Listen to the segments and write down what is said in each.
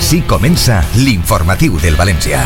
Així comença l'informatiu del València.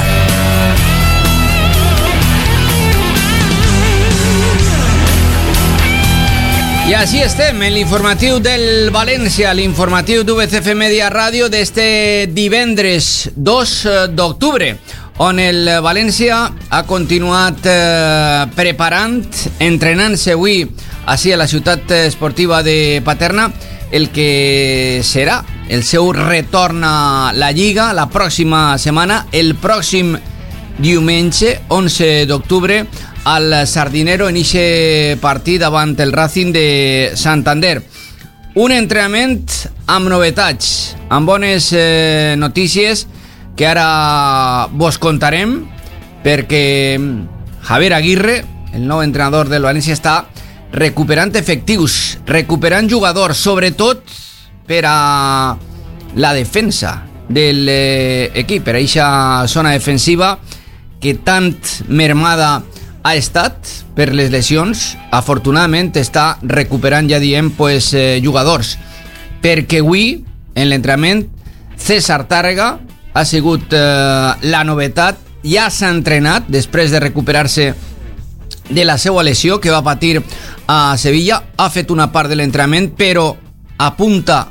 I així estem, en l'informatiu del València, l'informatiu d'UVCF Media Ràdio d'este divendres 2 d'octubre, on el València ha continuat preparant, entrenant-se avui així a la ciutat esportiva de Paterna, el que serà el seu retorn a la Lliga la pròxima setmana, el pròxim diumenge 11 d'octubre, al Sardinero en ixe partit davant el Racing de Santander. Un entrenament amb novetats, amb bones notícies que ara vos contarem, perquè Javier Aguirre, el nou entrenador del València, està recuperant efectius, recuperant jugadors, sobretot per a la defensa de l'equip, per a eixa zona defensiva que tant mermada ha estat per les lesions. Afortunadament està recuperant, ja diem, jugadors, perquè avui en l'entrenament César Tàrrega ha sigut la novetat. Ja s'ha entrenat després de recuperar-se de la seva lesió que va patir a Sevilla. Ha fet una part de l'entrenament, però apunta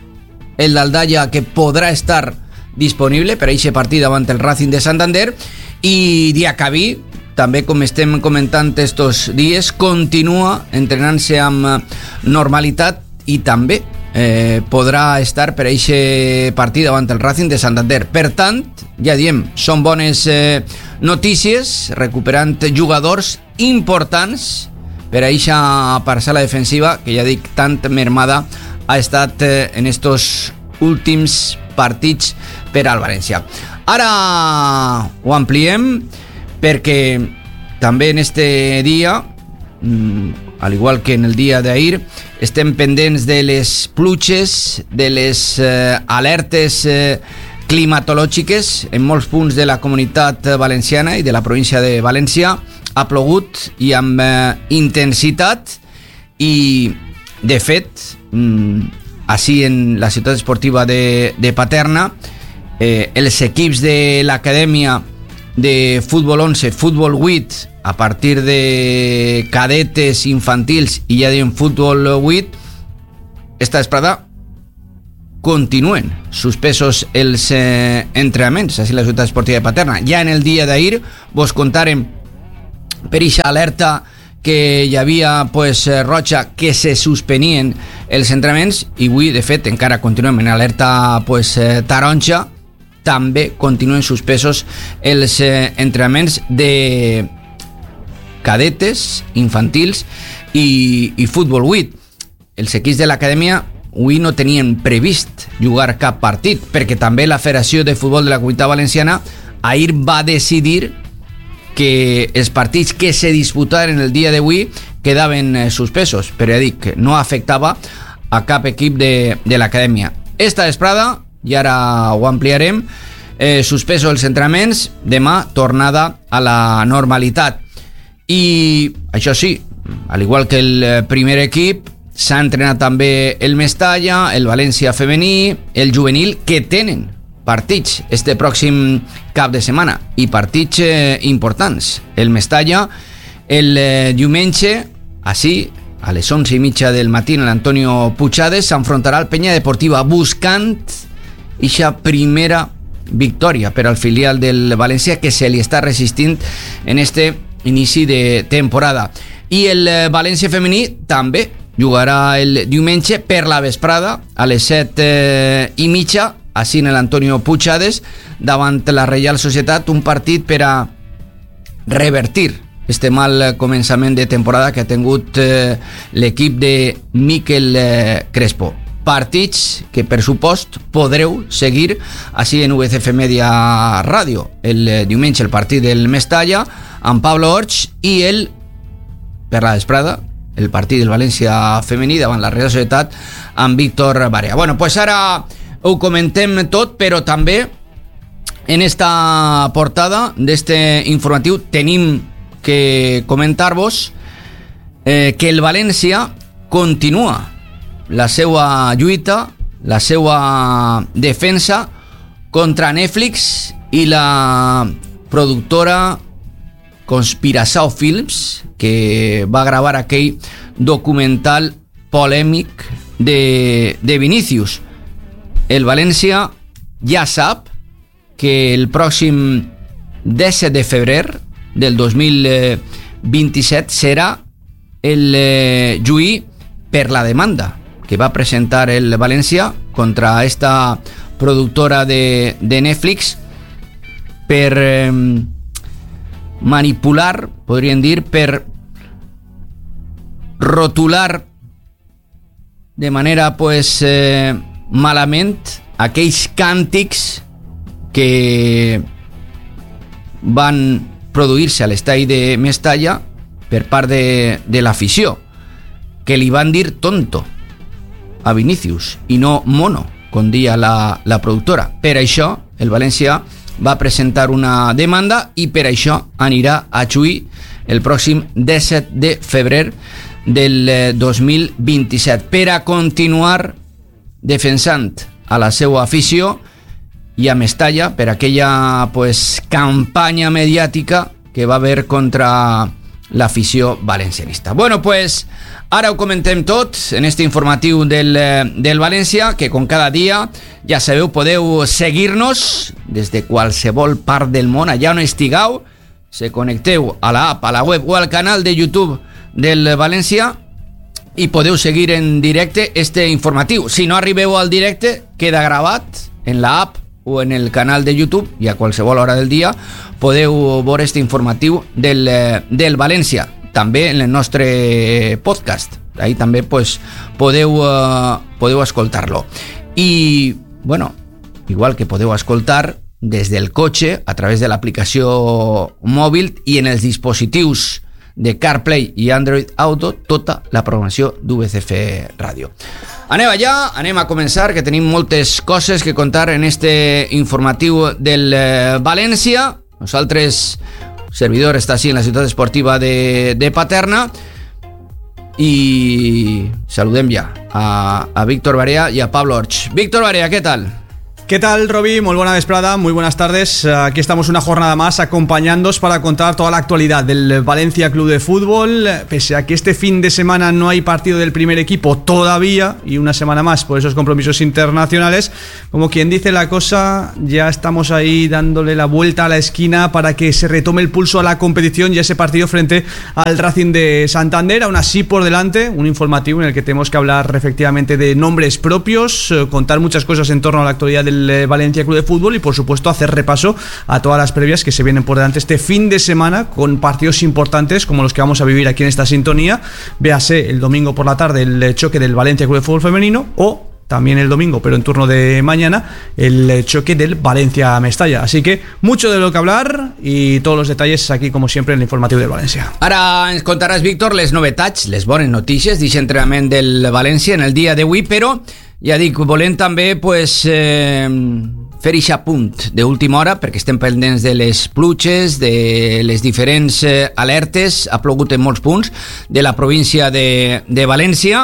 el d'Aldalla que podrà estar disponible per a aquest partit davant el Racing de Santander. I Diacabí, també, com estem comentant estos dies, continua entrenant-se amb normalitat i també podrà estar per a aquest partit davant el Racing de Santander. Per tant, ja diem, són bones notícies, recuperant jugadors importants per a aquesta parcel·la defensiva que, ja dic, tant mermada ha estat en estos últims partits per al València. Ara ho ampliem, perquè també en este dia, al igual que en el dia d'ahir, estem pendents de les pluges, de les alertes climatològiques en molts punts de la comunitat valenciana i de la província de València. Ha plogut i amb intensitat, i de fet així en la ciutat esportiva de Paterna, els equips de l'acadèmia de Futbol 11, Futbol 8, a partir de cadetes infantils i ja diem Futbol 8, esta vesprada continuen suspesos els entrenaments així la ciutat esportiva de Paterna. Ja en el dia d'ahir vos contarem per eixa alerta que hi havia roja, que se suspenien els entrenaments, i avui de fet encara continuem en alerta taronja. També continuen suspesos els entrenaments de cadetes, infantils i Futbol 8. Els equips de l'acadèmia avui no tenien previst jugar cap partit, perquè també la Federació de Futbol de la Comunitat Valenciana ahir va decidir que els partits que se disputaren el dia d'avui quedaven suspesos, però ja dic, no afectava a cap equip de l'acadèmia. Esta vesprada, i ara ho ampliarem, suspesos els entrenaments, demà tornada a la normalitat. I això sí, al igual que el primer equip, s'ha entrenat també el Mestalla, el València femení, el juvenil, que tenen partits este pròxim cap de setmana, i partits importants. El Mestalla el diumenge, així a les 11:30 del matí, en l'Antonio Puigades s'enfrontarà al Penya Deportiva, buscant eixa primera victòria per al filial del València, que se li està resistint en este inici de temporada. I el València femení també jugarà el diumenge per la vesprada a les 7:30, així en l'Antonio Puigades, davant la Reial Societat, un partit per a revertir este mal començament de temporada que ha tingut l'equip de Miquel Crespo. Partits que, per supost, podreu seguir així en UVCF Media Ràdio. El diumenge el partit del Mestalla amb Pablo Orch, i per la vesprada, el partit del València femení davant la Real Societat amb Víctor Barea. Bueno, pues ara ho comentem tot, però també en esta portada d'este informatiu tenim que comentar-vos que el València continua la seva lluita, la seva defensa contra Netflix i la productora Conspiração Films, que va gravar aquell documental polèmic de Vinícius. El València ja sap que el pròxim 17 de febrer del 2027 serà el juí per la demanda que va presentar el València contra esta productora de Netflix per manipular, podríem dir, per rotular de manera malament aquells càntics que van produir-se a l'estadi de Mestalla per part de l'afició, que li van dir tonto a Vinícius i no mono, com dia la productora. Per això el València va presentar una demanda i per això anirà a juí el pròxim 17 de febrer del 2027 per a continuar defensant a la seva afició i a Mestalla per aquella campanya mediàtica que va haver contra l'afició valencianista. Bueno, ara ho comentem tot en este informatiu del València, que com cada dia, ja sabeu, podeu seguir-nos des de qualsevol part del món, allà on estigueu, se connecteu a l'app, a la web o al canal de YouTube del València i podeu seguir en directe este informatiu. Si no arribeu al directe, queda gravat en l'app o en el canal de YouTube i a qualsevol hora del dia podeu veure este informatiu del València, també en el nostre podcast. Ahí també podeu escoltar-lo. I, bueno, igual que podeu escoltar des del cotxe a través de l'aplicació mòbil i en els dispositius de CarPlay i Android Auto tota la programació d'UVCF Ràdio. Anem allà, anem a començar, que tenim moltes coses que contar en este informatiu del València. Nosaltres, servidor està així en la ciutat esportiva de Paterna i saludem ja a Víctor Barea y a Pablo Orch. Víctor Barea, ¿qué tal? ¿Qué tal, Roby? Muy buena vesprada, muy buenas tardes. Aquí estamos una jornada más acompañándoos para contar toda la actualidad del Valencia Club de Fútbol. Pese a que este fin de semana no hay partido del primer equipo todavía y una semana más por esos compromisos internacionales, como quien dice la cosa, ya estamos ahí dándole la vuelta a la esquina para que se retome el pulso a la competición y a ese partido frente al Racing de Santander. Aún así, por delante, un informativo en el que tenemos que hablar efectivamente de nombres propios, contar muchas cosas en torno a la actualidad del Valencia Club de Fútbol y por supuesto hacer repaso a todas las previas que se vienen por delante este fin de semana con partidos importantes como los que vamos a vivir aquí en esta sintonía. Véase el domingo por la tarde el choque del Valencia Club de Fútbol femenino o también el domingo, pero en turno de mañana, el choque del Valencia-Mestalla. Así que mucho de lo que hablar y todos los detalles aquí, como siempre, en el informatiu del València. Ara ens contaràs, Víctor, les novetats, les bones notícies d'aquest entrenament del València en el dia d'avui, però ja dic, volem també fer ixa punt d'última hora, perquè estem pendents de les pluges, de les diferents alertes, ha plogut en molts punts de la província de València,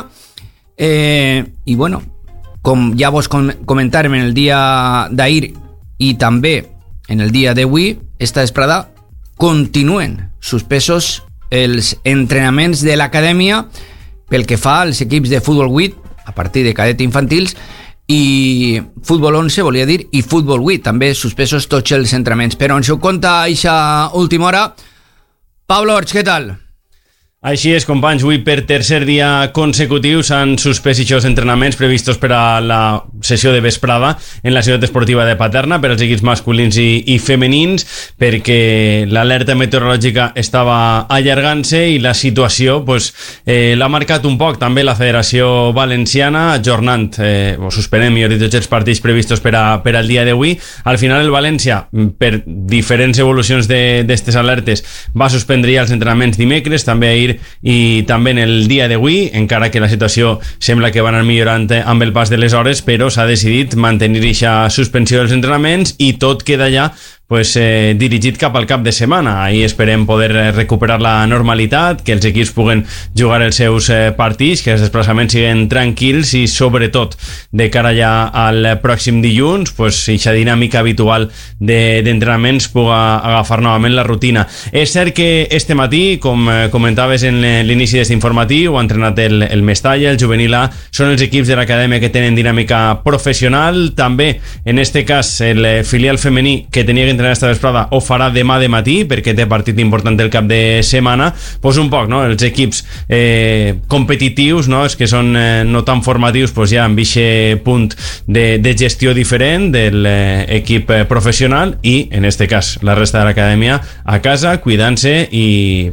i bueno, com ja vos comentàrem en el dia d'ahir i també en el dia d'avui, esta vesprada continuen suspesos els entrenaments de l'acadèmia pel que fa als equips de futbol 8 a partir de cadet infantils i futbol 11, volia dir, i futbol 8, també suspesos tots els entrenaments. Però ens ho conta a eixa última hora. Pablo Orch, què tal? Així és, companys, avui per tercer dia consecutiu s'han suspès aquests entrenaments previstos per a la sessió de vesprada en la ciutat esportiva de Paterna per als equips masculins i femenins, perquè l'alerta meteorològica estava allargant-se i la situació l'ha marcat un poc també la Federació Valenciana, ajornant o suspenent, millor dit, tots els partits previstos per al dia d'avui. Al final el València, per diferents evolucions d'aquestes alertes, va suspendre ja els entrenaments dimecres, també ahir i també en el dia d'avui, encara que la situació sembla que va anar millorant amb el pas de les hores, però s'ha decidit mantenir aquesta suspensió dels entrenaments i tot queda ja dirigit cap al cap de setmana. Ahir esperem poder recuperar la normalitat, que els equips puguen jugar els seus partits, que els desplaçaments siguin tranquils i sobretot de cara ja al pròxim dilluns, aquesta dinàmica habitual d'entrenaments puga agafar novament la rutina. És cert que este matí, com comentaves en l'inici d'aquest informatiu, ha entrenat el Mestalla, el Juvenil A, són els equips de l'acadèmia que tenen dinàmica professional. També, en este cas, el filial femení que tenia que entrenar esta vesprada ho farà demà de matí perquè té partit important el cap de setmana. Un poc, no? Els equips competitius, no? Els que són no tan formatius, ja amb aquest punt de gestió diferent de l'equip professional i, en este cas, la resta de l'acadèmia a casa, cuidant-se i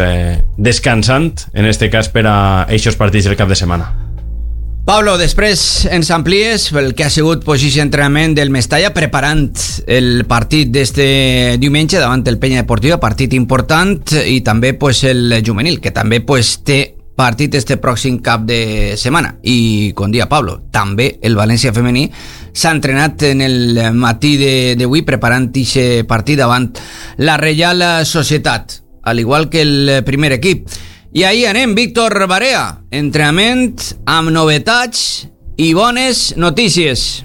descansant, en este cas, per a aquests partits del cap de setmana. Pablo, després ens amplies el que ha sigut aquest entrenament del Mestalla preparant el partit d'este diumenge davant el Penya Deportiva, partit important, i també el juvenil, que també té partit este pròxim cap de setmana. I, com dia Pablo, també el València femení s'ha entrenat en el matí d'avui preparant aquest partit davant la Reial Societat, al igual que el primer equip. I ahí anem, Víctor Barea, entrenament amb novetats y bones noticias.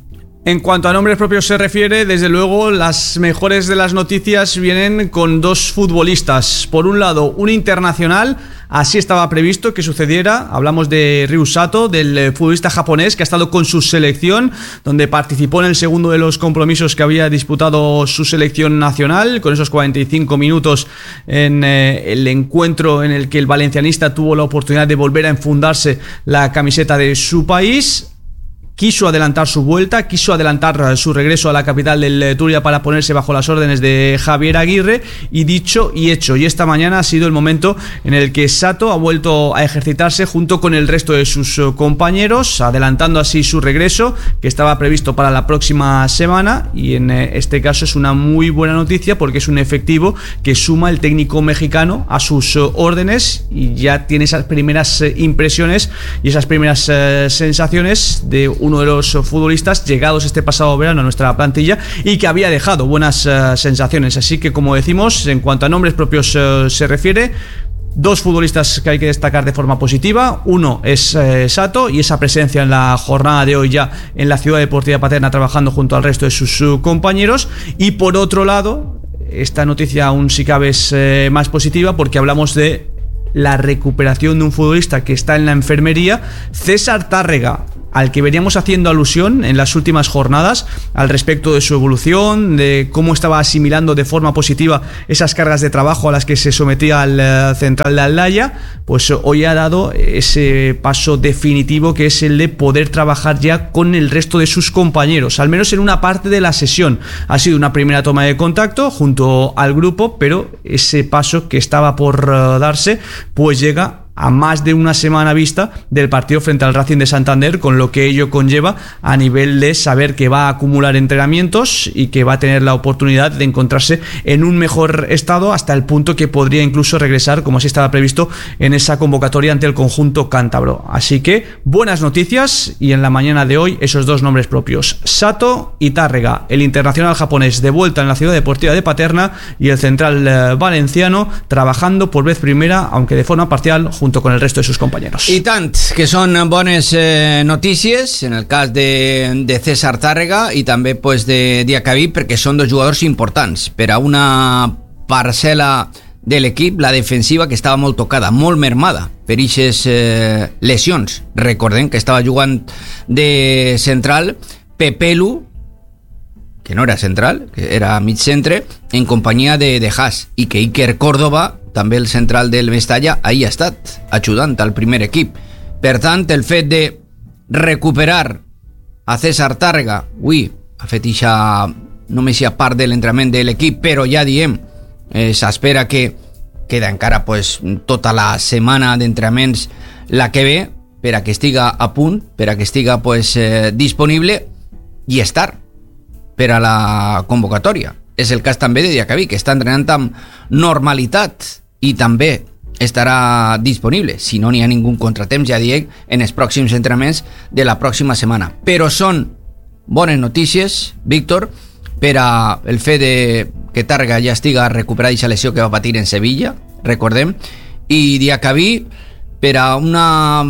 En cuanto a nombres propios se refiere, desde luego las mejores de las noticias vienen con dos futbolistas. Por un lado, un internacional, así estaba previsto que sucediera. Hablamos de Ryu Sato, del futbolista japonés que ha estado con su selección, donde participó en el segundo de los compromisos que había disputado su selección nacional, con esos 45 minutos en el encuentro en el que el valencianista tuvo la oportunidad de volver a enfundarse la camiseta de su país. Quiso adelantar su vuelta, quiso adelantar su regreso a la capital del Turia para ponerse bajo las órdenes de Javier Aguirre, y dicho y hecho. Y esta mañana ha sido el momento en el que Sato ha vuelto a ejercitarse junto con el resto de sus compañeros, adelantando así su regreso, que estaba previsto para la próxima semana. Y en este caso es una muy buena noticia porque es un efectivo que suma el técnico mexicano a sus órdenes y ya tiene esas primeras impresiones y esas primeras sensaciones de uno de los futbolistas llegados este pasado verano a nuestra plantilla y que había dejado buenas sensaciones. Así que, como decimos, en cuanto a nombres propios se refiere, dos futbolistas que hay que destacar de forma positiva. Uno es Sato y esa presencia en la jornada de hoy ya en la Ciudad Deportiva Paterna, trabajando junto al resto de sus compañeros. Y por otro lado, esta noticia aún sí cabe es más positiva porque hablamos de la recuperación de un futbolista que está en la enfermería, César Tárrega, al que veníamos haciendo alusión en las últimas jornadas al respecto de su evolución, de cómo estaba asimilando de forma positiva esas cargas de trabajo a las que se sometía al central de Aldaya. Pues hoy ha dado ese paso definitivo, que es el de poder trabajar ya con el resto de sus compañeros, al menos en una parte de la sesión. Ha sido una primera toma de contacto junto al grupo, pero ese paso que estaba por darse pues llega a más de una semana vista del partido frente al Racing de Santander, con lo que ello conlleva a nivel de saber que va a acumular entrenamientos y que va a tener la oportunidad de encontrarse en un mejor estado, hasta el punto que podría incluso regresar, como así estaba previsto, en esa convocatoria ante el conjunto cántabro. Así que buenas noticias, y en la mañana de hoy esos dos nombres propios, Sato y Tárrega, el internacional japonés de vuelta en la Ciudad Deportiva de Paterna, y el central valenciano trabajando por vez primera, aunque de forma parcial, junto con el resto de sus compañeros. I tant, que són bones notícies en el cas de César Tárrega i també de Diacabí, perquè són dos jugadors importants per a una parcel·la de l'equip, la defensiva, que estava molt tocada, molt mermada per aquestes lesions. Recordem que estava jugant de central Pepelu, que no era central, que era mig centre, en companyia de Haas, i que Iker Córdoba, també el central del Mestalla, ahí ha estat ajudant al primer equip. Per tant, el fet de recuperar a César Tárrega, avui ha fet només a part de l'entrenament de l'equip, però ja diem, s'espera que queda encara tota la setmana d'entrenaments la que ve, per a que estiga a punt, per a que estiga disponible i estar per a la convocatòria. És el cas també de Diacabí, que està entrenant amb normalitat i també estarà disponible, si no n'hi ha ningú contratemps, ja dic, en els pròxims entrenaments de la pròxima setmana. Però són bones notícies, Víctor, per a el fet de que Tàrrega ja estiga recuperada i lesió que va patir en Sevilla, recordem, i Diacabí per a una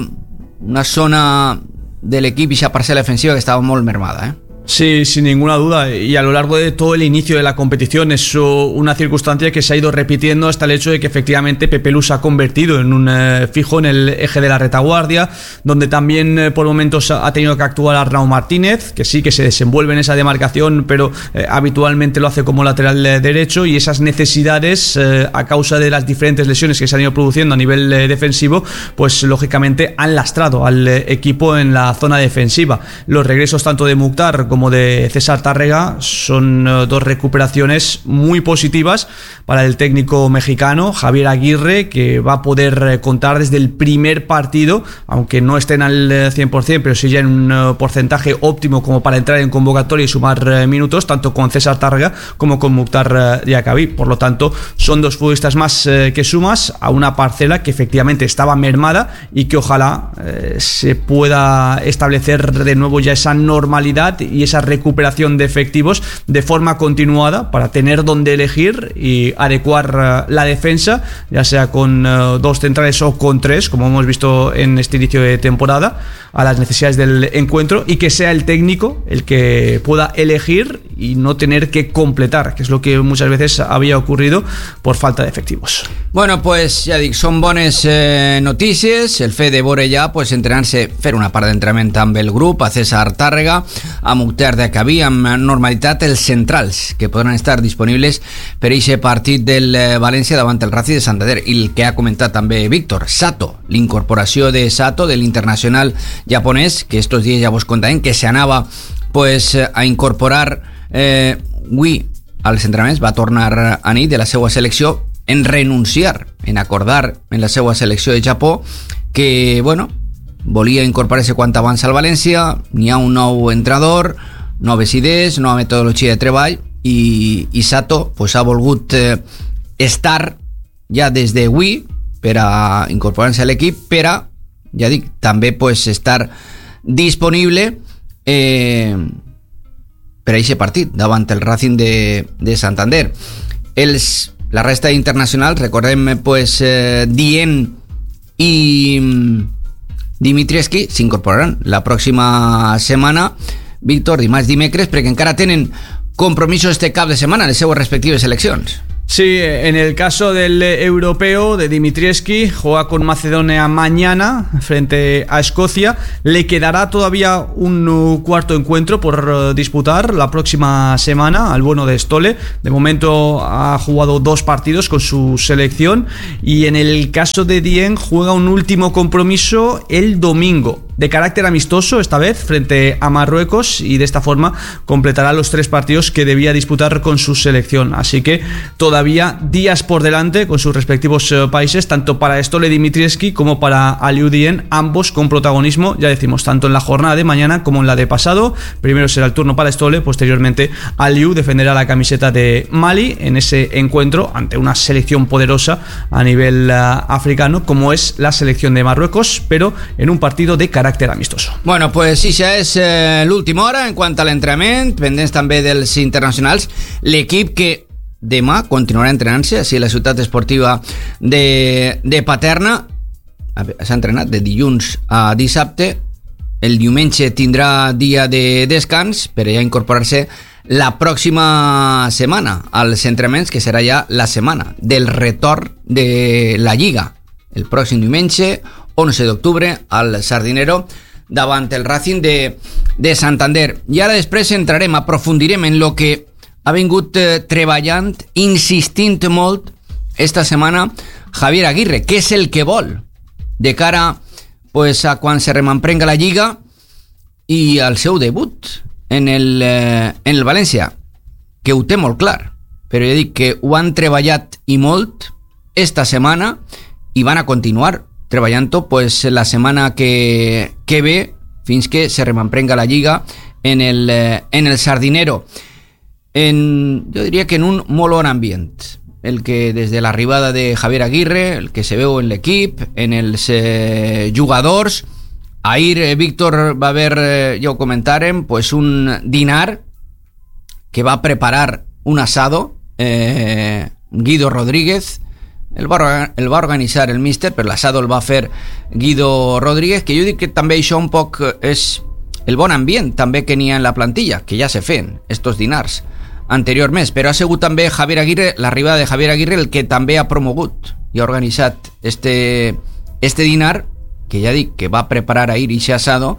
zona de l'equip i la parcel·la defensiva que estava molt mermada, Sí, sin ninguna duda, y a lo largo de todo el inicio de la competición es una circunstancia que se ha ido repitiendo hasta el hecho de que efectivamente Pepe Lu se ha convertido en un fijo en el eje de la retaguardia, donde también por momentos ha tenido que actuar Arnau Martínez, que sí que se desenvuelve en esa demarcación, pero habitualmente lo hace como lateral derecho, y esas necesidades a causa de las diferentes lesiones que se han ido produciendo a nivel defensivo, pues lógicamente han lastrado al equipo en la zona defensiva. Los regresos tanto de Mukhtar como de César Tàrrega son dos recuperaciones muy positivas para el técnico mexicano Javier Aguirre, que va a poder contar desde el primer partido, aunque no estén al 100%, pero sí ya en un porcentaje óptimo como para entrar en convocatoria y sumar minutos, tanto con César Tàrrega como con Mukhtar Diacabí. Por lo tanto, son dos futbolistas más que sumas a una parcela que efectivamente estaba mermada y que ojalá se pueda establecer de nuevo ya esa normalidad y esa recuperación de efectivos de forma continuada para tener donde elegir y adecuar la defensa, ya sea con dos centrales o con tres, como hemos visto en este inicio de temporada, a las necesidades del encuentro, y que sea el técnico el que pueda elegir y no tener que completar, que es lo que muchas veces había ocurrido por falta de efectivos. Bueno, pues ja dic, són bones notícies, el fet de veure ja pues, entrenant-se, fer una part d'entrenament amb el grup, a César Tàrrega, a Mukhtar Diacabí, amb normalitat els centrals que podran estar disponibles per aquest partit del València davant el Racing de Santander. I el que ha comentat també Víctor, Sato, l'incorporació de Sato, de l'internacional japonès, que estos dies ja vos contarem que s'anava pues, a incorporar avui als entrenaments, va tornar a nit de la seva selecció en renunciar, en acordar en la seva selecció de Japó que, bueno, volia incorporar-se quant abans al València. N'hi ha un nou entrenador, noves idees, nova metodologia de treball, i Sato pues, ha volgut estar ja des d'avui per a incorporar-se a l'equip, per a, ja dic, també pues, estar disponible per a aquest partit davant el Racing de Santander. La resta internacionals, recordem pues, Dient i Dimitrievski s'incorporaran la pròxima setmana, Víctor, dimarts, dimecres, perquè encara tenen compromisos este cap de setmana en les seues respectives seleccions. Sí, en el caso del europeo de Dimitrievski, juega con Macedonia mañana frente a Escocia. Le quedará todavía un cuarto encuentro por disputar la próxima semana al bueno de Stole. De momento ha jugado 2 partidos con su selección, y en el caso de Dien juega un último compromiso el domingo, de carácter amistoso esta vez frente a Marruecos, y de esta forma completará los 3 partidos que debía disputar con su selección. Así que todavía días por delante con sus respectivos países, tanto para Stole Dimitrievski como para Aliou Dien, ambos con protagonismo, ya decimos, tanto en la jornada de mañana como en la de pasado. Primero será el turno para Stole, posteriormente Aliou defenderá la camiseta de Mali en ese encuentro ante una selección poderosa a nivel africano como es la selección de Marruecos, pero en un partido de carácter amistoso. Bueno, pues sí, ja és l'última hora en quant a l'entrenament, pendents també dels internacionals. L'equip que demà continuarà entrenant-se a la ciutat esportiva de Paterna. S'ha entrenat de dilluns a dissabte. El diumenge tindrà dia de descans per ja incorporar-se la pròxima setmana als entrenaments, que serà ja la setmana del retorn de la Lliga. El pròxim diumenge, 11 d'octubre, al Sardinero davant el Racing de Santander. I ara després entrarem, aprofundirem en lo que ha vingut treballant, insistint molt esta setmana Javier Aguirre, què és el que vol de cara pues, a quan se remamprenga la Lliga i al seu debut en el València, que ho té molt clar, però ja dic que ho han treballat i molt esta setmana i van a continuar treballant-ho pues, la setmana que ve, fins que se remamprenga la Lliga en el Sardinero. Jo diria que en un molt bon ambient, el que des de l'arribada de Javier Aguirre, el que se veu en l'equip, en els jugadors. Ahir, Víctor, va haver, ja ho comentàrem, pues un dinar que va a preparar un asado, Guido Rodríguez. El va organitzar el míster, però l'assado el va fer Guido Rodríguez, que jo dic que també això un poc és el bon ambient també que n'hi ha en la plantilla, que ja se feien estos dinars anteriorment, però ha sigut també Javier Aguirre, l'arribada de Javier Aguirre, el que també ha promogut i ha organitzat este dinar, que ja dic que va preparar ahir ixe asado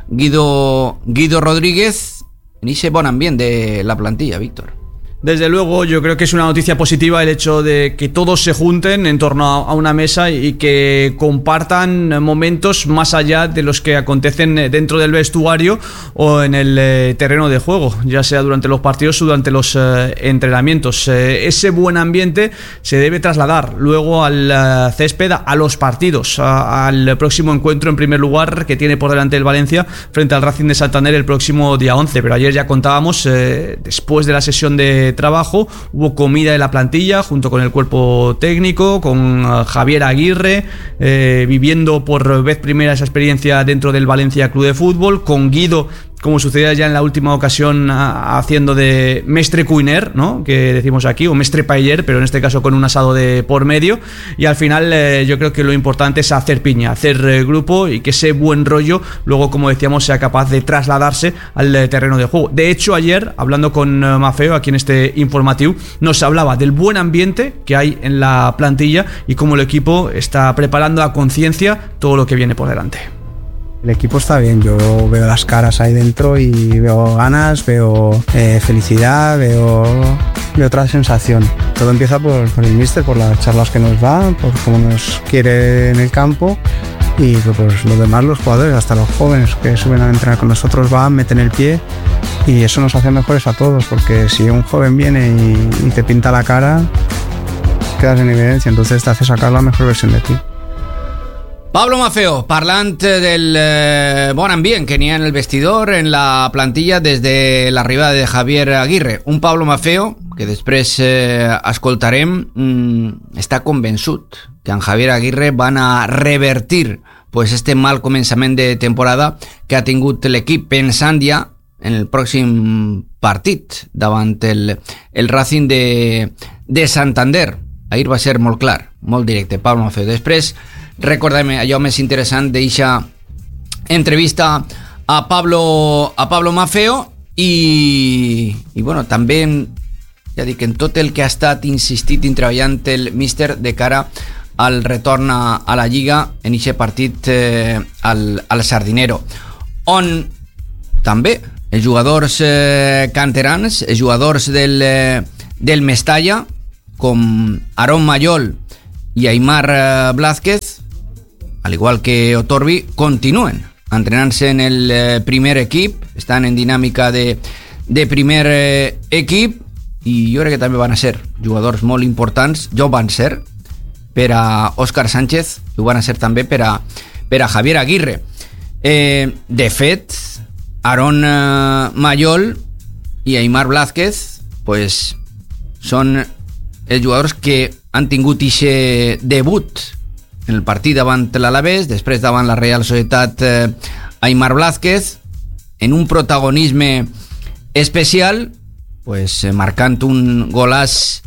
Guido Rodríguez, en ese bon ambient de la plantilla, Víctor. Desde luego, yo creo que es una noticia positiva el hecho de que todos se junten en torno a una mesa y que compartan momentos más allá de los que acontecen dentro del vestuario o en el terreno de juego, ya sea durante los partidos o durante los entrenamientos. Ese buen ambiente se debe trasladar luego al césped, a los partidos, al próximo encuentro en primer lugar que tiene por delante el Valencia frente al Racing de Santander el próximo día 11. Pero ayer ya contábamos, después de la sesión de trabajo, hubo comida de la plantilla junto con el cuerpo técnico, con Javier Aguirre, viviendo por vez primera esa experiencia dentro del Valencia Club de Fútbol, con Guido, como sucedía ya en la última ocasión, haciendo de mestre cuiner, ¿no?, que decimos aquí, o mestre pailler, pero en este caso con un asado de por medio. Y al final yo creo que lo importante es hacer piña, hacer grupo, y que ese buen rollo luego, como decíamos, sea capaz de trasladarse al terreno de juego. De hecho, ayer, hablando con Mafeo aquí en este informativo, nos hablaba del buen ambiente que hay en la plantilla y cómo el equipo está preparando a conciencia todo lo que viene por delante. El equipo está bien, yo veo las caras ahí dentro y veo ganas, veo felicidad, veo otra sensación. Todo empieza por el míster, por las charlas que nos da, por cómo nos quiere en el campo, y pues los demás, los jugadores, hasta los jóvenes que suben a entrenar con nosotros, van, meten el pie, y eso nos hace mejores a todos, porque si un joven viene y te pinta la cara, quedas en evidencia, entonces te hace sacar la mejor versión de ti. Pablo Mafeo, parlant del bon ambient que n'hi ha en el vestidor, en la plantilla, des de l'arribada de Javier Aguirre. Un Pablo Mafeo que després escoltarem, està convençut que en Javier Aguirre van a revertir pues este mal començament de temporada que ha tingut l'equip, pensant ja en el pròxim partit davant el Racing de Santander. Ahir va ser molt clar, molt directe, Pablo Mafeo. Després recordem allò més interessant d'eixa entrevista a Pablo Mafeo i bueno, també ja dic, en tot el que ha estat insistit i treballant el míster de cara al retorn a la Lliga en eixe partit al Sardinero, on també els jugadors canterans, els jugadors del Mestalla, com Aarón Mayol i Aimar Blázquez, al igual que Otorbi, continuen entrenant-se en el primer equip, estan en dinàmica de primer equip, i jo crec que també van a ser jugadors molt importants. Ja ho van ser per a Óscar Sánchez, i ho van a ser també per a Javier Aguirre. De fet, Aarón Mayol i Aimar Blázquez pues són els jugadors que han tingut ixe debut en el partit davant l'Alavés, després davant la Real Societat. Aimar Blázquez en un protagonisme especial, pues marcant un golaç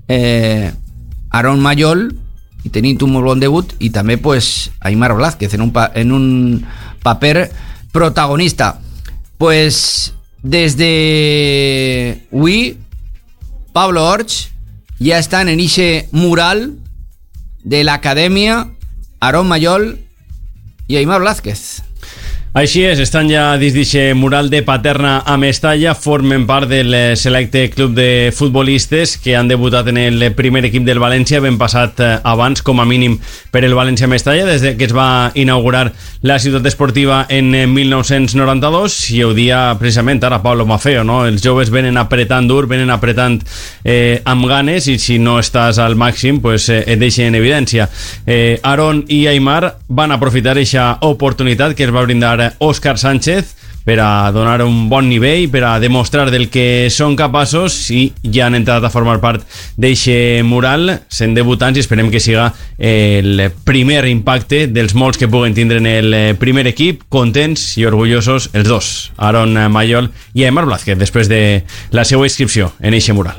Aarón Mayol i tenint un molt bon debut, i també pues Aimar Blázquez en un paper protagonista. Pues des de avui Pablo Orch ja estan en ixe mural de l'acadèmia Aarón Mayol i Aimar Blázquez. Així és, estan ja dins d'eixe mural de Paterna a Mestalla, formen part del selecte club de futbolistes que han debutat en el primer equip del València, ben passat abans, com a mínim, per el València Mestalla, des que es va inaugurar la ciutat esportiva en 1992, i ho dia precisament ara Pablo Mafeo, no? Els joves venen apretant dur, venen apretant amb ganes, i si no estàs al màxim, pues et deixen en evidència. Aarón i Aimar van aprofitar aquesta oportunitat que es va brindar Óscar Sánchez per a donar un bon nivell, per a demostrar del que són capaços, i ja han entrat a formar part d'eixe mural, sent debutants, i esperem que siga el primer impacte dels molts que puguen tindre en el primer equip, contents i orgullosos els dos, Aaron Mayol i Aimar Blázquez, després de la seva inscripció en eixe mural.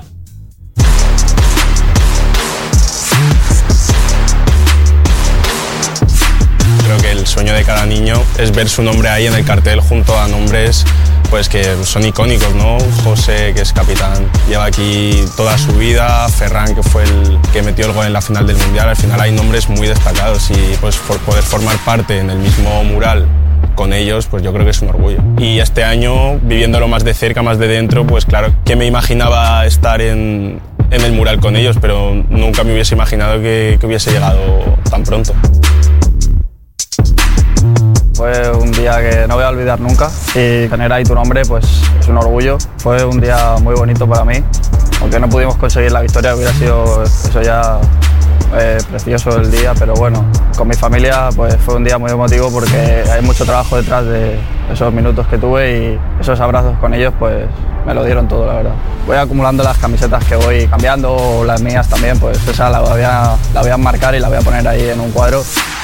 El sueño de cada niño es ver su nombre ahí en el cartel junto a nombres pues que son icónicos, ¿no? José, que es capitán, lleva aquí toda su vida, Ferran, que fue el que metió el gol en la final del Mundial. Al final hay nombres muy destacados y pues por poder formar parte en el mismo mural con ellos, pues yo creo que es un orgullo. Y este año, viviéndolo más de cerca, más de dentro, pues claro, que me imaginaba estar en el mural con ellos, pero nunca me hubiese imaginado que hubiese llegado tan pronto. Fue un día que no voy a olvidar nunca y tener ahí tu nombre pues es un orgullo. Fue un día muy bonito para mí, aunque no pudimos conseguir la victoria, hubiera sido eso ya precioso el día, pero bueno, con mi familia pues fue un día muy emotivo porque hay mucho trabajo detrás de esos minutos que tuve y esos abrazos con ellos pues me lo dieron todo, la verdad. Voy acumulando las camisetas que voy cambiando, o las mías también, pues esa la voy a enmarcar y la voy a poner ahí en un cuadro.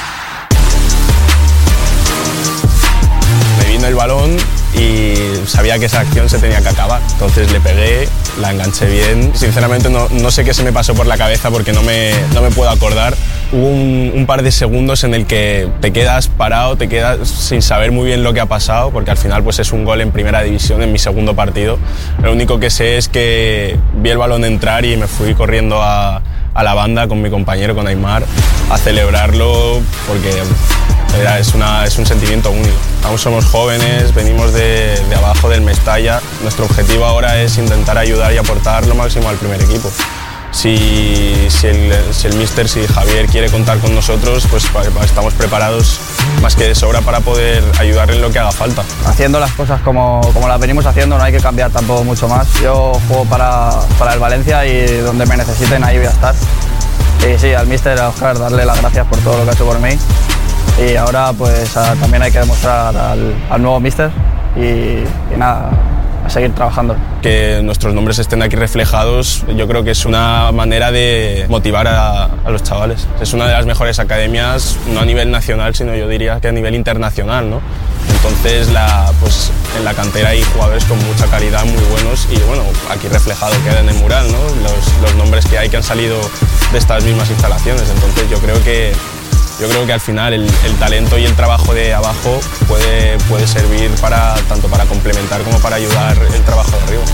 El balón y sabía que esa acción se tenía que acabar, entonces le pegué, la enganché bien. Sinceramente no sé qué se me pasó por la cabeza porque no me puedo acordar. Hubo un par de segundos en el que te quedas parado, te quedas sin saber muy bien lo que ha pasado, porque al final pues es un gol en primera división en mi segundo partido. Lo único que sé es que vi el balón entrar y me fui corriendo a la banda con mi compañero, con Aimar, a celebrarlo porque es un sentimiento único. Aún somos jóvenes, venimos de abajo del Mestalla. Nuestro objetivo ahora es intentar ayudar y aportar lo máximo al primer equipo. Si el míster, si Javier quiere contar con nosotros, pues estamos preparados más que de sobra para poder ayudarle en lo que haga falta. Haciendo las cosas como las venimos haciendo, no hay que cambiar tampoco mucho más. Yo juego para el Valencia y donde me necesiten ahí voy a estar. Y sí, al míster, a Oscar, darle las gracias por todo lo que ha hecho por mí. Y ahora pues también hay que demostrar al nuevo míster y nada, a seguir trabajando. Que nuestros nombres estén aquí reflejados, yo creo que es una manera de motivar a los chavales. Es una de las mejores academias, no a nivel nacional, sino yo diría que a nivel internacional, ¿no? Entonces pues en la cantera hay jugadores con mucha calidad, muy buenos, y bueno, aquí reflejado queda en el mural, ¿no? Los nombres que hay que han salido de estas mismas instalaciones. Entonces yo creo que al final el talento y el trabajo de abajo puede servir tanto para complementar como para ayudar el trabajo de arriba.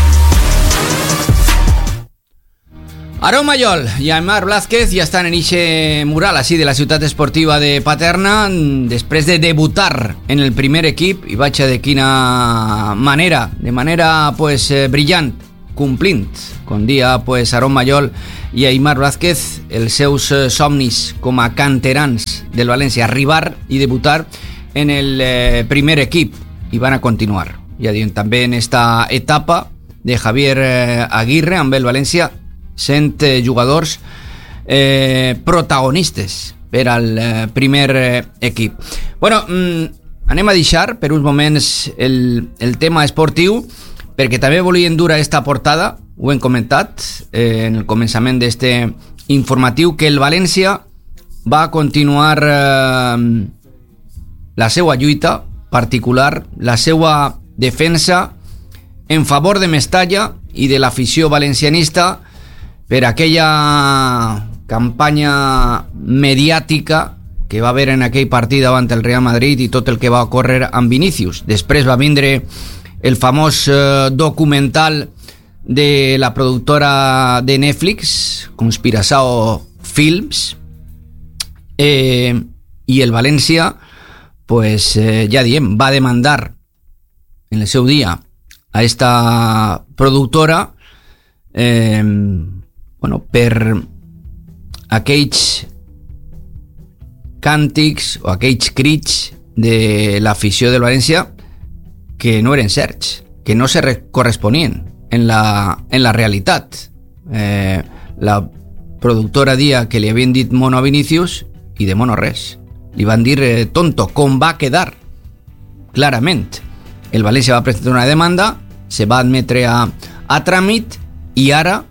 Aaron Mayol i Aimar Blázquez ja estan en eixe mural així de la ciutat esportiva de Paterna després de debutar en el primer equip, i vaig de quina manera, de manera pues brillant, complint, com dia pues Aaron Mayol i Aimar Blázquez els seus somnis com a canterans del València, arribar i debutar en el primer equip, i van a continuar, ja diuen, també en esta etapa de Javier Aguirre amb el València, sent jugadors protagonistes per al primer equip. Bueno, anem a deixar per uns moments el tema esportiu, perquè també volien dur a esta portada, ho hem comentat en el començament d'este informatiu, que el València va continuar la seva lluita particular, la seva defensa en favor de Mestalla i de l'afició valencianista per aquella campanya mediàtica que va haver en aquell partit davant el Real Madrid i tot el que va ocórrer amb Vinícius. Després va vindre el famós documental de la productora de Netflix, Conspiração Films, i el València, pues ja diem, va demandar en el seu dia a esta productora per aquells càntics o aquells crits de l'afició del València que no eren certs, que no se corresponien en la realitat. La productora dia que li havien dit mono a Vinícius i de mono res. Li van dir tonto, com va quedar clarament el València va presentar una demanda, se va admetre a tràmit i ara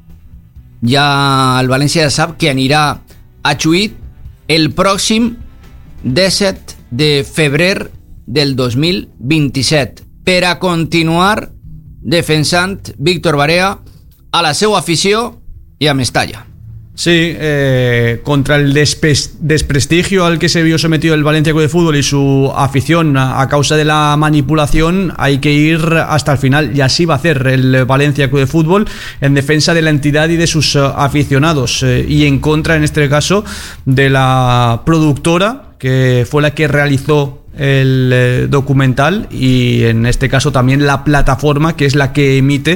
ja el València ja sap que anirà a juí el pròxim 17 de febrer del 2027 per a continuar defensant Víctor Barea a la seva afició i a Mestalla. Sí, contra el desprestigio al que se vio sometido el Valencia Club de Fútbol y su afición a causa de la manipulación, hay que ir hasta el final, y así va a hacer el Valencia Club de Fútbol en defensa de la entidad y de sus aficionados, y en contra, en este caso, de la productora que fue la que realizó el documental, y en este caso también la plataforma que es la que emite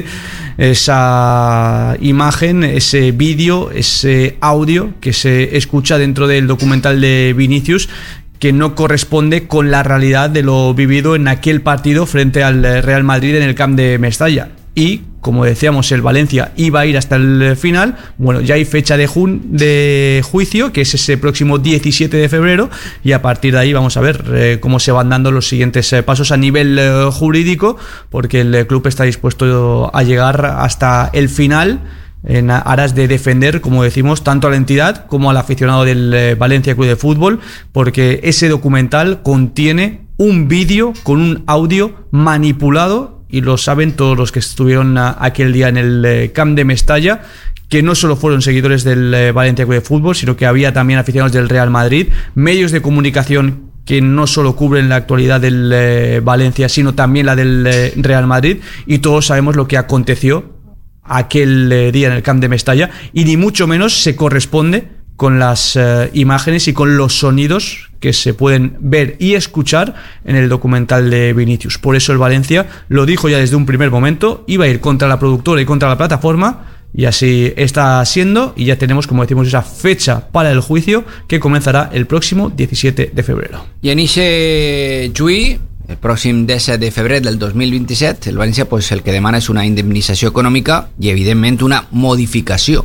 esa imagen, ese vídeo, ese audio que se escucha dentro del documental de Vinicius, que no corresponde con la realidad de lo vivido en aquel partido frente al Real Madrid en el Camp de Mestalla. Y, como decíamos, el Valencia iba a ir hasta el final. Bueno, ya hay fecha de juicio, que es ese próximo 17 de febrero, y a partir de ahí vamos a ver cómo se van dando los siguientes pasos a nivel jurídico, porque el club está dispuesto a llegar hasta el final en aras de defender, como decimos, tanto a la entidad como al aficionado del Valencia Club de Fútbol, porque ese documental contiene un vídeo con un audio manipulado, y lo saben todos los que estuvieron aquel día en el Camp de Mestalla, que no solo fueron seguidores del Valencia Club de Fútbol, sino que había también aficionados del Real Madrid, medios de comunicación que no solo cubren la actualidad del Valencia, sino también la del Real Madrid, y todos sabemos lo que aconteció aquel día en el Camp de Mestalla, y ni mucho menos se corresponde con las imágenes y con los sonidos que se pueden ver y escuchar en el documental de Vinicius. Por eso el Valencia lo dijo ya desde un primer momento, iba a ir contra la productora y contra la plataforma, y así está siendo, y ya tenemos, como decimos, esa fecha para el juicio que comenzará el próximo 17 de febrero. I en ese juí, el pròxim 17 de febrer del 2027, el València pues, el que demana és una indemnització econòmica i, evidentment, una modificació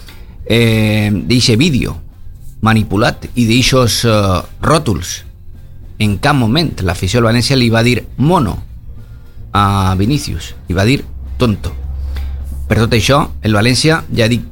d'eixe vídeo manipulat i d'eixos ròtols. En cap moment l'afició del València li va dir mono a Vinicius, li va dir tonto. Per tot això, el València, ja dic,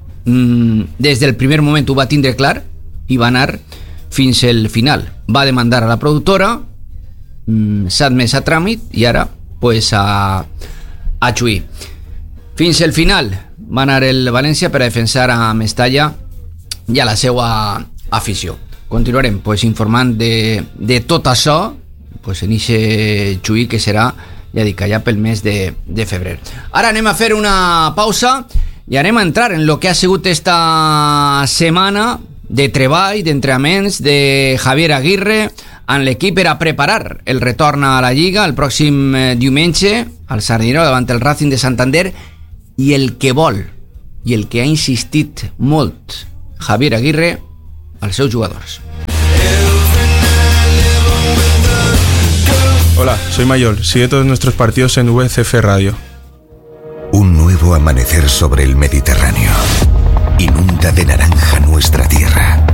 des del primer moment ho va tindre clar i va anar fins al final. Va demandar a la productora, s'ha admès a tràmit i ara pues, a juí. Fins al final va anar el València per a defensar a Mestalla i a la seva afició. Continuarem pues, informant de tot això pues, en aquest juí que serà, ja dic, allà pel mes de febrer. Ara anem a fer una pausa i anem a entrar en lo que ha sigut esta setmana de treball, d'entrenaments de Javier Aguirre en l'equip per a preparar el retorn a la Lliga el pròxim diumenge al Sardinero davant el Racing de Santander, i el que vol i el que ha insistit molt Javier Aguirre als seus jugadors. Hola, soy Mayol. Sigue todos nuestros partidos en VCF Radio. Un nuevo amanecer sobre el Mediterráneo inunda de naranja nuestra tierra,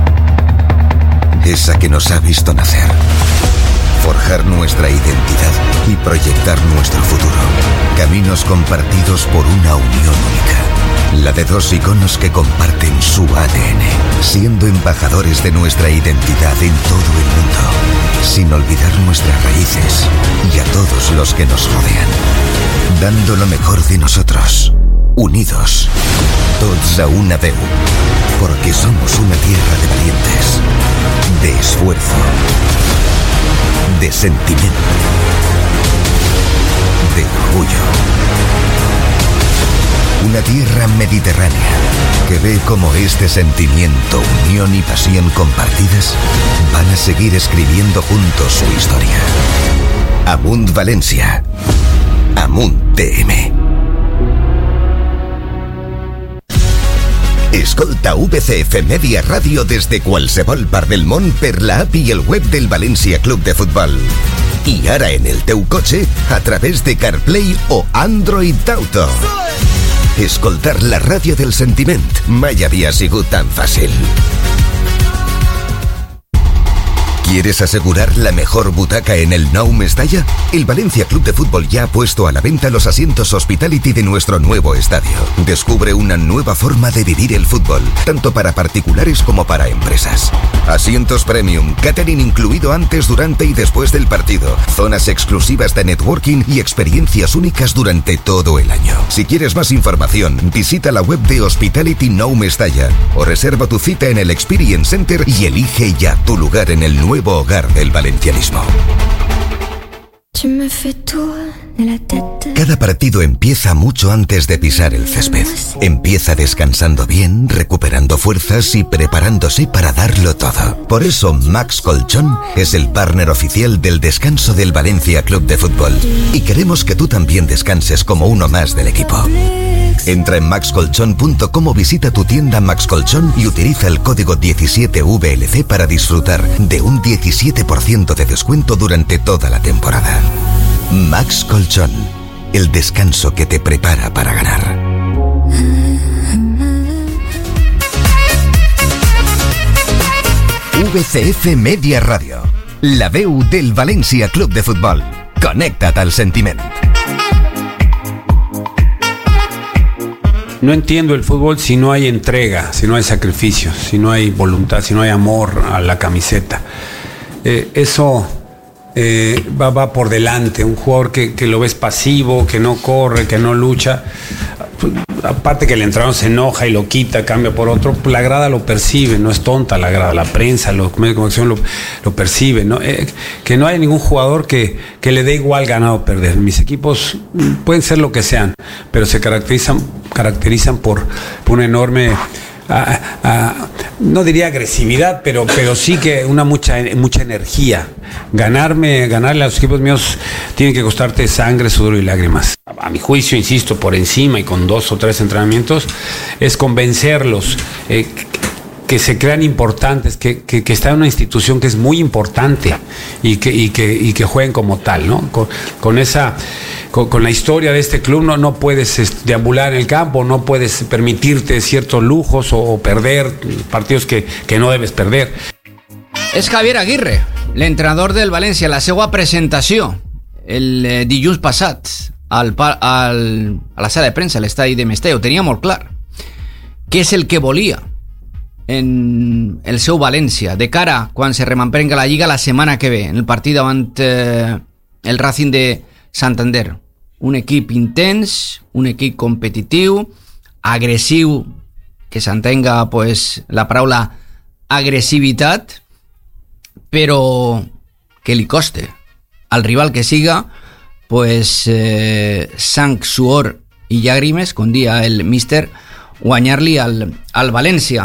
esa que nos ha visto nacer, forjar nuestra identidad y proyectar nuestro futuro. Caminos compartidos por una unión única, la de dos iconos que comparten su ADN, siendo embajadores de nuestra identidad en todo el mundo, sin olvidar nuestras raíces y a todos los que nos rodean, dando lo mejor de nosotros, unidos, tots a una veu, porque somos una tierra de valientes, de esfuerzo, de sentimiento, de orgullo. Una tierra mediterránea que ve como este sentimiento, unión y pasión compartidas van a seguir escribiendo juntos su historia. Amunt València. Amunt TM. Escolta VCF Media Ràdio des de qualsevol part del món per la app i el web del València Club de Futbol. I ara en el teu cotxe a través de CarPlay o Android Auto. Escoltar la ràdio del sentiment mai havia sigut tan fàcil. ¿Quieres asegurar la mejor butaca en el Nou Mestalla? El Valencia Club de Fútbol ya ha puesto a la venta los asientos Hospitality de nuestro nuevo estadio. Descubre una nueva forma de vivir el fútbol, tanto para particulares como para empresas. Asientos premium, catering incluido antes, durante y después del partido, zonas exclusivas de networking y experiencias únicas durante todo el año. Si quieres más información, visita la web de Hospitality Nou Mestalla o reserva tu cita en el Experience Center y elige ya tu lugar en el nuevo hogar del valencianismo. Cada partido empieza mucho antes de pisar el césped. Empieza descansando bien, recuperando fuerzas y preparándose para darlo todo. Por eso Max Colchón es el partner oficial del descanso del Valencia Club de Fútbol. Y queremos que tú también descanses como uno más del equipo. Entra en maxcolchón.com o visita tu tienda Max Colchón y utiliza el código 17VLC para disfrutar de un 17% de descuento durante toda la temporada. Max Colchón, el descanso que te prepara para ganar. VCF Media Radio, la veu del Valencia Club de Fútbol. Connecta't al sentiment. No entiendo el fútbol si no hay entrega, si no hay sacrificio, si no hay voluntad, si no hay amor a la camiseta. Eso va por delante. Un jugador que lo ves pasivo, que no corre, que no lucha. Aparte que el entrenador se enoja y lo quita, cambia por otro, la grada lo percibe, no es tonta la grada, la prensa, los medios de comunicación lo perciben, ¿no? Que no hay ningún jugador que le dé igual ganar o perder. Mis equipos pueden ser lo que sean, pero se caracterizan por una enorme, no diría agresividad, pero sí que mucha energía. Ganarle a los equipos míos tiene que costarte sangre, sudor y lágrimas. A mi juicio, insisto, por encima y con 2 o 3 entrenamientos, es convencerlos que se crean importantes, que está en una institución que es muy importante y que jueguen como tal, ¿no? Con la historia de este club no puedes deambular en el campo, no puedes permitirte ciertos lujos o perder partidos que no debes perder. És Javier Aguirre, l'entrenador del València. La seva presentació el dilluns passat a la sala de premsa, a l'estadi de Mestalla, ho tenia molt clar. Què és el que volia en el seu València de cara quan se remamprenga la Lliga la setmana que ve, en el partit davant el Racing de Santander? Un equip intens, un equip competitiu, agressiu, que s'entenga pues, la paraula agressivitat, però que li coste al rival que siga pues sang, suor i llàgrimes, com dia el míster, guanyar-li al València.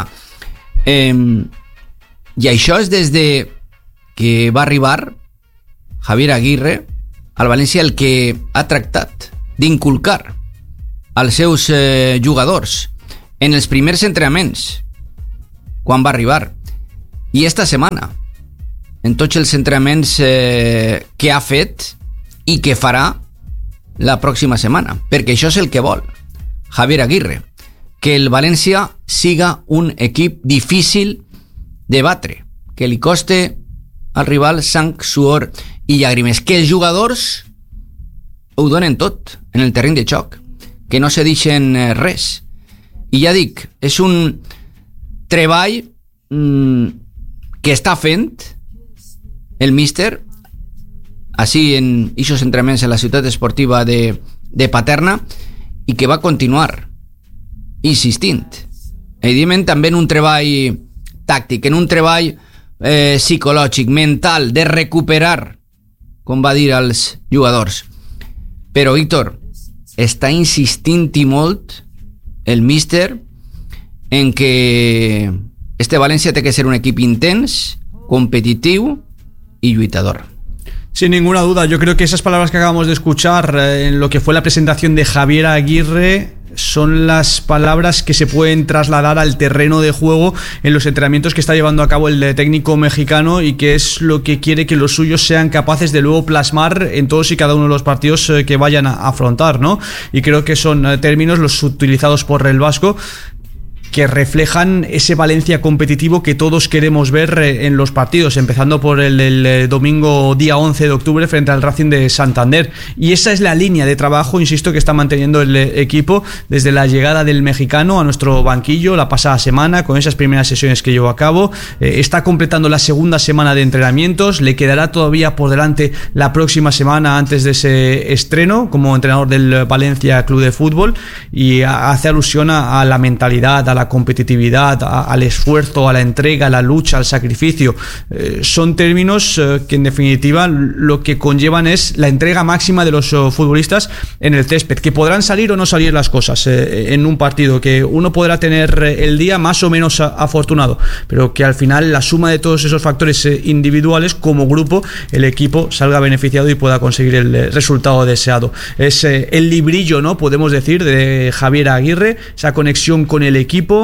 I això és des de que va arribar Javier Aguirre al València, el que ha tractat d'inculcar als seus jugadors en els primers entrenaments quan va arribar, i esta setmana en tots els entrenaments que ha fet i que farà la pròxima setmana, perquè això és el que vol Javier Aguirre, que el València siga un equip difícil de batre, que li coste al rival sang, suor i llàgrimes, que els jugadors ho donen tot en el terreny de joc, que no se deixen res. I ja dic, és un treball que està fent el míster així en ixos entrenaments en la ciutat esportiva de Paterna, i que va continuar insistint, evidentment també en un treball tàctic, en un treball psicològic, mental, de recuperar, com va dir als jugadors. Però Víctor, està insistint i molt el míster en que este València té que ser un equip intens, competitiu y lluitador. Sin ninguna duda, yo creo que esas palabras que acabamos de escuchar en lo que fue la presentación de Javier Aguirre son las palabras que se pueden trasladar al terreno de juego en los entrenamientos que está llevando a cabo el técnico mexicano, y que es lo que quiere que los suyos sean capaces de luego plasmar en todos y cada uno de los partidos que vayan a afrontar, ¿no? Y creo que son términos los utilizados por el vasco, que reflejan ese Valencia competitivo que todos queremos ver en los partidos, empezando por el domingo día 11 de octubre frente al Racing de Santander. Y esa es la línea de trabajo, insisto, que está manteniendo el equipo desde la llegada del mexicano a nuestro banquillo la pasada semana, con esas primeras sesiones que llevó a cabo. Está completando la segunda semana de entrenamientos, le quedará todavía por delante la próxima semana antes de ese estreno como entrenador del Valencia Club de Fútbol, y hace alusión a la mentalidad, a la competitividad, al esfuerzo, a la entrega, a la lucha, al sacrificio. Son términos que en definitiva lo que conllevan es la entrega máxima de los futbolistas en el césped, que podrán salir o no salir las cosas en un partido, que uno podrá tener el día más o menos afortunado, pero que al final la suma de todos esos factores individuales, como grupo, el equipo salga beneficiado y pueda conseguir el resultado deseado. Es el librillo, ¿no?, podemos decir, de Javier Aguirre, esa conexión con el equipo,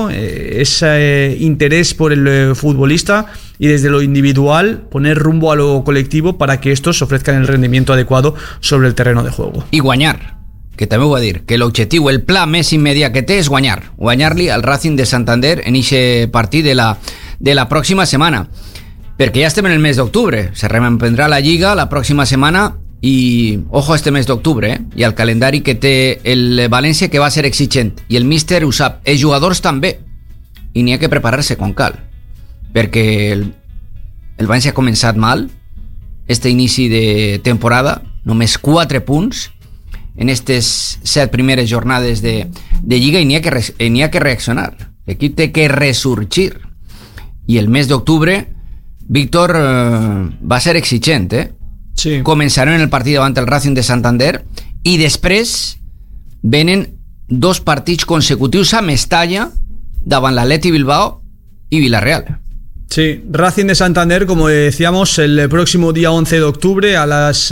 ese interés por el futbolista, y desde lo individual poner rumbo a lo colectivo para que estos ofrezcan el rendimiento adecuado sobre el terreno de juego. I guanyar, que també ho va dir, que l'objectiu, el pla més immediat que té és guanyar-li al Racing de Santander en aquest partit de la pròxima setmana, perquè ja estem en el mes d'octubre, se reprendrà la Lliga la pròxima setmana. I ojo a este mes d'octubre, i al calendari que té el València, que va ser exigent, i el míster ho sap, els jugadors també, i n'hi ha que preparar-se com cal, perquè el València ha començat mal este inici de temporada, només 4 punts en aquestes 7 primeres jornades de Lliga, i n'hi ha que reaccionar, l'equip té que ressorgir, i el mes d'octubre, Víctor, va ser exigent, Sí. Començaran el partit davant el Racing de Santander i després venen 2 partits consecutius a Mestalla davant l'Atleti Bilbao y Villarreal. Sí, Racing de Santander, como decíamos, el próximo día 11 de octubre a las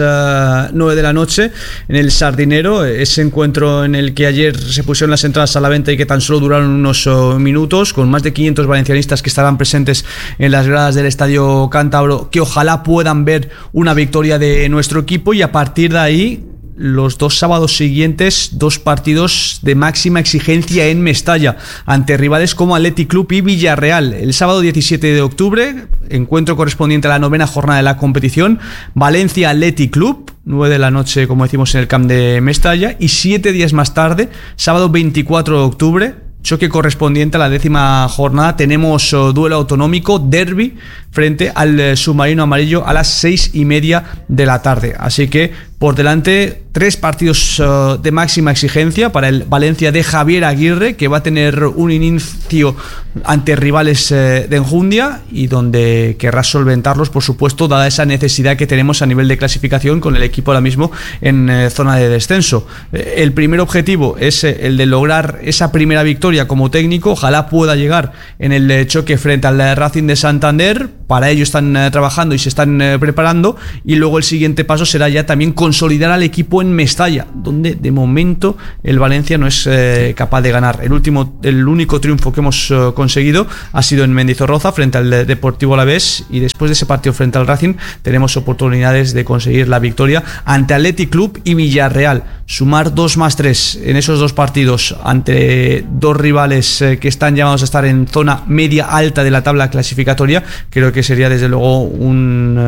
9 de la noche en el Sardinero, ese encuentro en el que ayer se pusieron las entradas a la venta y que tan solo duraron unos minutos, con más de 500 valencianistas que estarán presentes en las gradas del Estadio Cántabro, que ojalá puedan ver una victoria de nuestro equipo, y a partir de ahí los 2 sábados siguientes, 2 partidos de máxima exigencia en Mestalla ante rivales como Athletic Club y Villarreal. El sábado 17 de octubre, encuentro correspondiente a la 9ª jornada de la competición, Valencia Athletic Club, 9 de la noche, como decimos, en el camp de Mestalla, y 7 días más tarde, sábado 24 de octubre, choque correspondiente a la 10ª jornada, tenemos duelo autonómico, derbi, frente al Submarino Amarillo a las 6:30 de la tarde. Así que por delante 3 partidos de máxima exigencia para el Valencia de Javier Aguirre, que va a tener un inicio ante rivales de enjundia y donde querrá solventarlos, por supuesto, dada esa necesidad que tenemos a nivel de clasificación con el equipo ahora mismo en zona de descenso. El primer objetivo es el de lograr esa primera victoria como técnico, ojalá pueda llegar en el choque frente al Racing de Santander. Para ello están trabajando y se están preparando, y luego el siguiente paso será ya también consolidar al equipo en Mestalla, donde de momento el Valencia no es capaz de ganar. El único triunfo que hemos conseguido ha sido en Mendizorroza frente al Deportivo Alavés, y después de ese partido frente al Racing tenemos oportunidades de conseguir la victoria ante Athletic Club y Villarreal. Sumar 2+3 en esos 2 partidos ante 2 rivales que están llamados a estar en zona media alta de la tabla clasificatoria, creo que sería desde luego un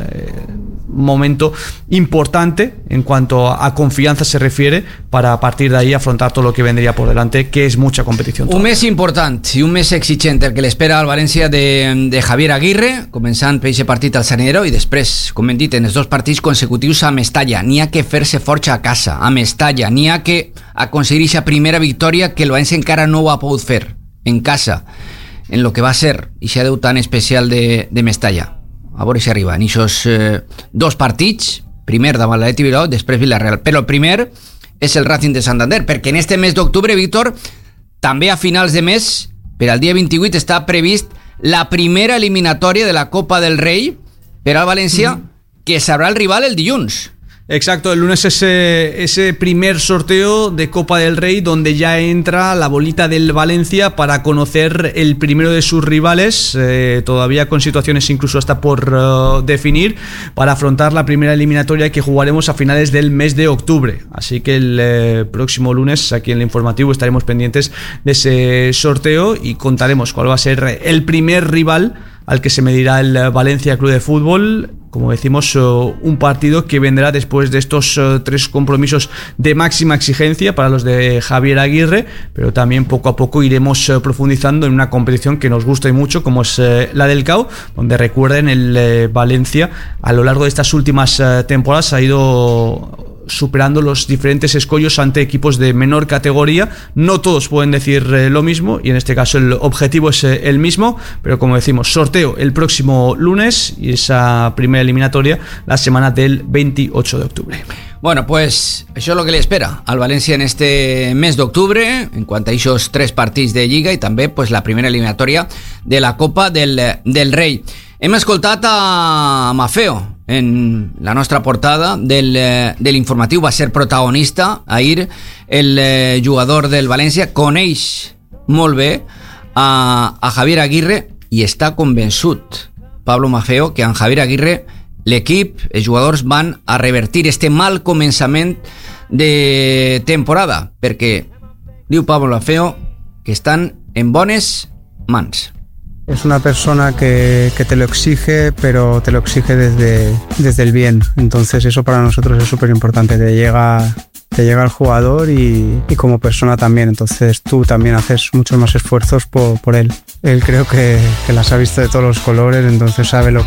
momento importante en cuanto a confianza se refiere, para a partir de ahí afrontar todo lo que vendría por delante, que es mucha competición. Un mes important i un mes exigent el que l'espera al València de Javier Aguirre, començant per aquest partit al Sardinero i després, com hem dit, en els 2 partits consecutius a Mestalla. N'hi ha que fer-se força a casa, a Mestalla. N'hi ha que aconseguir aquesta primera victòria que el València encara no ho ha pogut fer en casa, en lo que va ser aquest déu tan especial de Mestalla. A veure si arriba en aquests 2 partits, primer davant l'Atleti Bilbao, després Villarreal. Però el primer és el Racing de Santander, perquè en este mes d'octubre, Víctor, també a finals de mes, per al dia 28, està previst la primera eliminatòria de la Copa del Rei per al València, que sabrà el rival el dilluns. Exacto, el lunes es ese primer sorteo de Copa del Rey donde ya entra la bolita del Valencia para conocer el primero de sus rivales, todavía con situaciones incluso hasta por definir, para afrontar la primera eliminatoria que jugaremos a finales del mes de octubre. Así que el próximo lunes aquí en el informativo estaremos pendientes de ese sorteo y contaremos cuál va a ser el primer rival al que se medirá el Valencia Club de Fútbol. Como decimos, un partido que vendrá después de estos 3 compromisos de máxima exigencia para los de Javier Aguirre, pero también poco a poco iremos profundizando en una competición que nos gusta y mucho, como es la del CAO, donde recuerden el Valencia a lo largo de estas últimas temporadas ha ido superando los diferentes escollos ante equipos de menor categoría. No todos pueden decir lo mismo y en este caso el objetivo es el mismo, pero como decimos, sorteo el próximo lunes y esa primera eliminatoria la semana del 28 de octubre. Bueno, pues això és el que li espera al València en este mes d'octubre en quant a aquests 3 partits de Lliga i també pues, la primera eliminatòria de la Copa del Rei. Hem escoltat a Maffeo en la nostra portada de l'informatiu, va ser protagonista ahir, el jugador del València, coneix molt bé a Javier Aguirre i està convençut Pablo Maffeo que amb Javier Aguirre l'equip, els jugadors van a revertir este mal començament de temporada, perquè diu Pablo Maffeo que estan en bones mans. Es una persona que te lo exige, pero te lo exige desde el bien. Entonces eso para nosotros es súper importante. Te llega el jugador y como persona también. Entonces tú también haces muchos más esfuerzos por él. Él creo que las ha visto de todos los colores, entonces sabe lo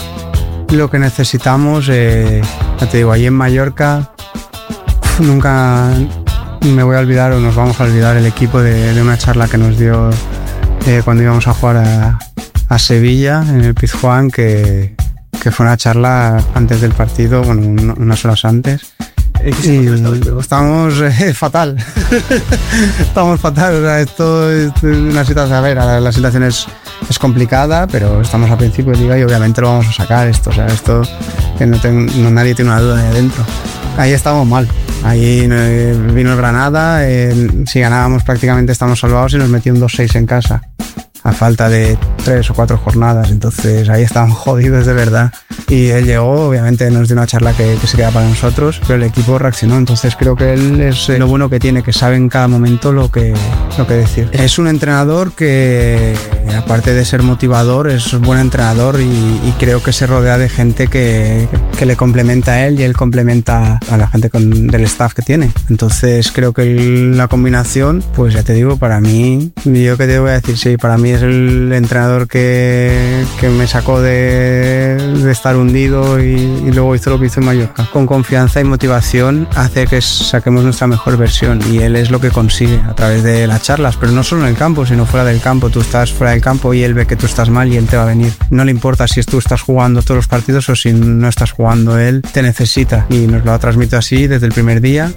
que necesitamos. Ya te digo, ahí en Mallorca nunca me voy a olvidar o nos vamos a olvidar el equipo de una charla que nos dio cuando íbamos a jugar a Sevilla en el Pizjuán, que fue una charla antes del partido, bueno, unas horas antes. Y estamos fatal. Estamos fatal. O sea, esto es una situación, a ver, la situación es complicada, pero estamos a principio de liga y obviamente lo vamos a sacar esto. O sea, esto que nadie tiene una duda de adentro. Ahí estamos mal. Ahí vino el Granada, si ganábamos prácticamente estamos salvados y nos metió un 2-6 en casa a falta de 3 o 4 jornadas, entonces ahí estaban jodidos de verdad. Y él llegó, obviamente nos dio una charla que se queda para nosotros, pero el equipo reaccionó, entonces creo que él es lo bueno que tiene, que sabe en cada momento lo que decir. Es un entrenador que, aparte de ser motivador, es un buen entrenador y creo que se rodea de gente que le complementa a él y él complementa a la gente del staff que tiene. Entonces creo que la combinación, pues ya te digo, para mí, yo que te voy a decir, sí, para mí es el entrenador que me sacó de estar hundido y luego hizo lo que hizo en Mallorca. Con confianza y motivación hace que saquemos nuestra mejor versión y él es lo que consigue a través de las charlas, pero no solo en el campo, sino fuera del campo. Tú estás fuera del campo y él ve que tú estás mal y él te va a venir. No le importa si tú estás jugando todos los partidos o si no estás jugando, él te necesita y nos lo ha transmitido así desde el primer día.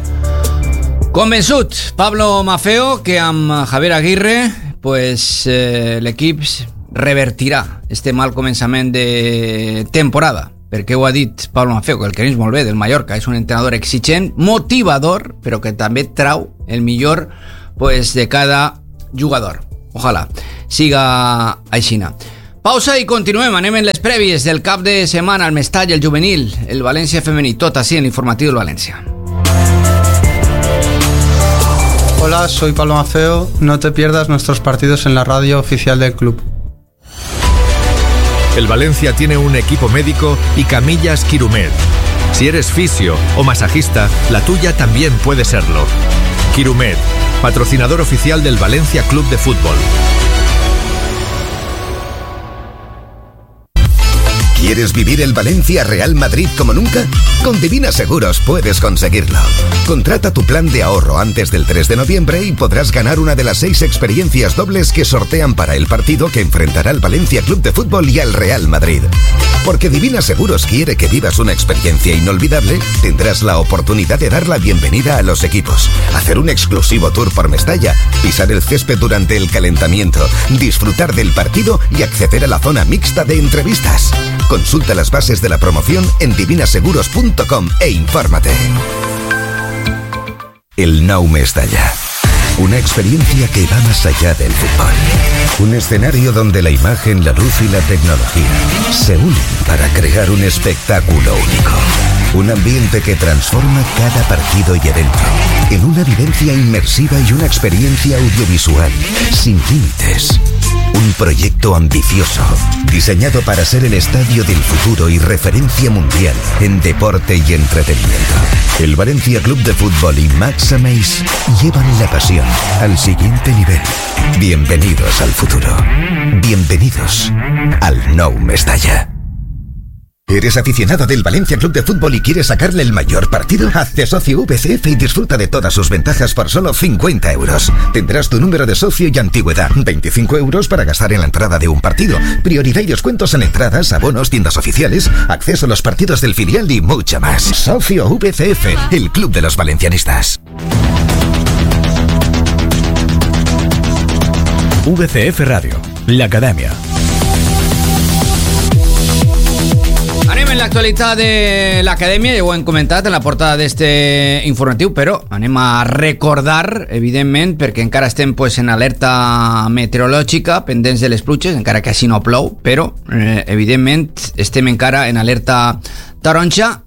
Convençut Pablo Maffeo que amb Javier Aguirre pues l'equip revertirà este mal començament de temporada, perquè ho ha dit Pablo Maffeo, que el coneix molt bé del Mallorca, és un entrenador exigent, motivador, però que també trau el millor pues, de cada jugador. Ojalà siga aixina. Pausa i continuem, anem en les prèvies del cap de setmana, el Mestall, el juvenil, el València femení, tot així en l'informatiu del València. Hola, soy Pablo Maffeo. No te pierdas nuestros partidos en la radio oficial del club. El Valencia tiene un equipo médico y camillas Quirumed. Si eres fisio o masajista, la tuya también puede serlo. Quirumed, patrocinador oficial del Valencia Club de Fútbol. ¿Quieres vivir el Valencia Real Madrid como nunca? Con Divina Seguros puedes conseguirlo. Contrata tu plan de ahorro antes del 3 de noviembre y podrás ganar una de las 6 experiencias dobles que sortean para el partido que enfrentará al Valencia Club de Fútbol y al Real Madrid. Porque Divina Seguros quiere que vivas una experiencia inolvidable, tendrás la oportunidad de dar la bienvenida a los equipos, hacer un exclusivo tour por Mestalla, pisar el césped durante el calentamiento, disfrutar del partido y acceder a la zona mixta de entrevistas. Consulta las bases de la promoción en divinaseguros.com e infórmate. El Nou Mestalla. Una experiencia que va más allá del fútbol. Un escenario donde la imagen, la luz y la tecnología se unen para crear un espectáculo único. Un ambiente que transforma cada partido y evento en una vivencia inmersiva y una experiencia audiovisual sin límites. Un proyecto ambicioso, diseñado para ser el estadio del futuro y referencia mundial en deporte y entretenimiento. El Valencia Club de Fútbol y Max Ameis llevan la pasión al siguiente nivel. Bienvenidos al futuro. Bienvenidos al Nou Mestalla. ¿Eres aficionado del Valencia Club de Fútbol y quieres sacarle el mayor partido? Hazte socio VCF y disfruta de todas sus ventajas por solo 50 euros. Tendrás tu número de socio y antigüedad. 25 euros para gastar en la entrada de un partido. Prioridad y descuentos en entradas, abonos, tiendas oficiales, acceso a los partidos del filial y mucho más. Socio VCF, el club de los valencianistas. VCF Radio, la Academia. Anem en l'actualitat de l'Acadèmia, ja ho hem comentat en la portada d'este informatiu, però anem a recordar, evidentment, perquè encara estem en alerta meteorològica, pendents de les pluges, encara que així no plou, però evidentment estem encara en alerta taronja.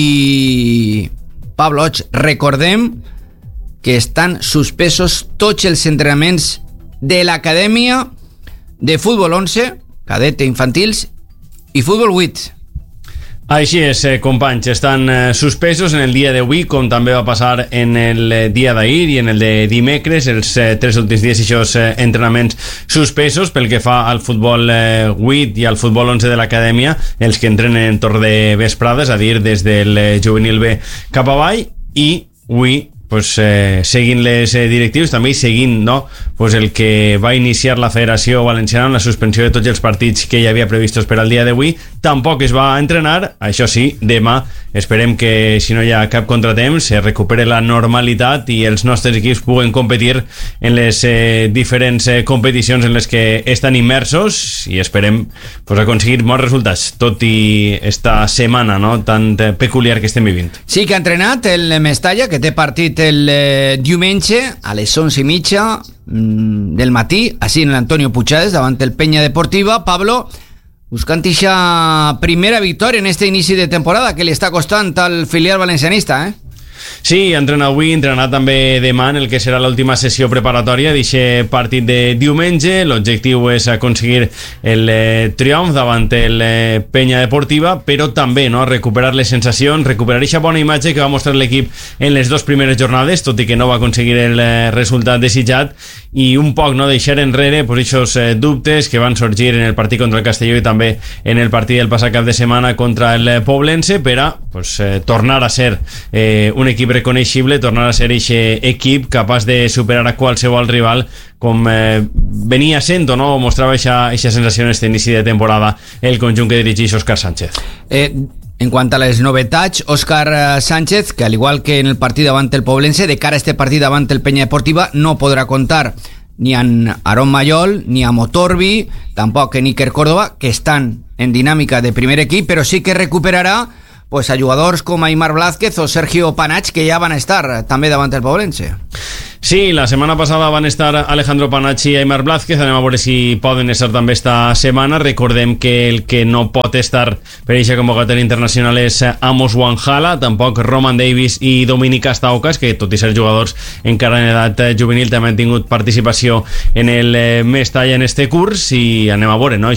I Pablo, recordem que estan suspesos tots els entrenaments de l'Acadèmia de Futbol 11, cadet infantils i Futbol 8. Així és, companys, estan suspesos en el dia d'avui, com també va passar en el dia d'ahir i en el de dimecres, els 3 últims dies, aquests entrenaments suspesos pel que fa al futbol 8 i al futbol 11 de l'Acadèmia, els que entrenen en torn de vesprada, és a dir, des del juvenil B cap avall, i avui seguint les directius, també seguint el que va iniciar la Federació Valenciana amb la suspensió de tots els partits que hi havia previstos per al dia d'avui. Tampoc es va entrenar, això sí, demà esperem que, si no hi ha cap contratemps, se recupere la normalitat i els nostres equips puguen competir en les diferents competicions en les que estan immersos, i esperem aconseguir molts resultats, tot i esta setmana tan peculiar que estem vivint. Sí que ha entrenat el Mestalla, que té partit el diumenge a les 11:30 del matí, així en l'Antonio Puigades, davant el Penya Deportiva. Pablo, buscant aquesta primera victòria en este inici de temporada que li està costant al filial valencianista, Sí, entrena avui, entrenarà també demà en el que serà l'última sessió preparatòria d'aquest partit de diumenge. L'objectiu és aconseguir el triomf davant el Penya Deportiva, però també recuperar les sensacions, recuperar aquesta bona imatge que va mostrar l'equip en les 2 primeres jornades, tot i que no va aconseguir el resultat desitjat, i un poc deixar enrere aquests dubtes que van sorgir en el partit contra el Castelló i també en el partit del passat cap de setmana contra el Poblense, per a tornar a ser un equip reconeixible, tornar a ser aquest equip capaç de superar a qualsevol rival, com venia sent o mostrava aquesta sensació en este inici de temporada el conjunt que dirigeix Òscar Sánchez. En quant a les novetats, Òscar Sánchez, que al igual que en el partit davant el Poblense, de cara a este partit davant el Penya Deportiva, no podrà contar ni amb Aaron Mayol, ni amb Otorbi, tampoc en Iker Córdoba, que estan en dinàmica de primer equip, però sí que recuperarà a jugadors com Aimar Blázquez o Sergio Panach, que ja van estar també davant el Poblense. Sí, la setmana passada van estar Alejandro Panach i Aimar Blázquez. Anem a veure si poden estar també esta setmana. Recordem que el que no pot estar per aquesta convocatòria internacional és Amos Wanjala, tampoc Roman Davis i Dominic Astaucas, que tot i ser jugadors encara en edat juvenil també han tingut participació en el Mestalla en este curs, i anem a veure,